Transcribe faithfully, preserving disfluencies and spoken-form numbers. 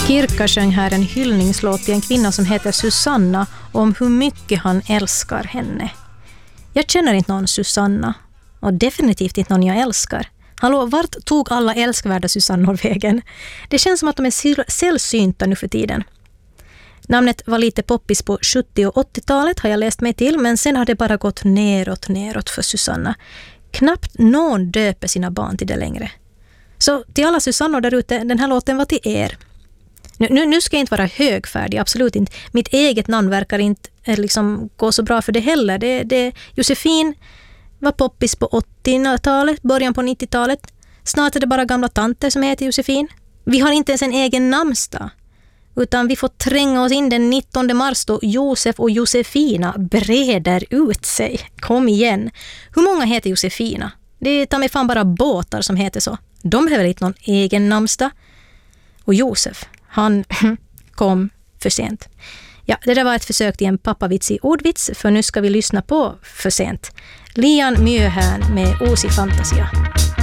Kirka sjöng här en hyllningslåt till en kvinna som heter Susanna om hur mycket han älskar henne. Jag känner inte någon Susanna och definitivt inte någon jag älskar. Hallå, vart tog alla älskvärda Susannor vägen? Det känns som att de är sällsynta nu för tiden. Namnet var lite poppis på sjuttio- och åttiotalet har jag läst mig till, men sen har det bara gått neråt, neråt för Susanna. Knappt någon döper sina barn till det längre. Så till alla Susannor där ute, den här låten var till er. Nu, nu, nu ska jag inte vara högfärdig, absolut inte. Mitt eget namn verkar inte eh, liksom, gå så bra för det heller. Det, det, Josefin var poppis på åttiotalet, början på nittiotalet. Snart är det bara gamla tanter som heter Josefin. Vi har inte ens en egen namnsdag. Utan vi får tränga oss in den nittonde mars då Josef och Josefina breder ut sig. Kom igen. Hur många heter Josefina? Det tar mig fan bara båtar som heter så. De har väl inte någon egen namnsdag. Och Josef, han kom för sent. Ja, det där var ett försök till en pappavits i ordvits, för nu ska vi lyssna på För sent. Lian Mjöhään med Uusi Fantasia.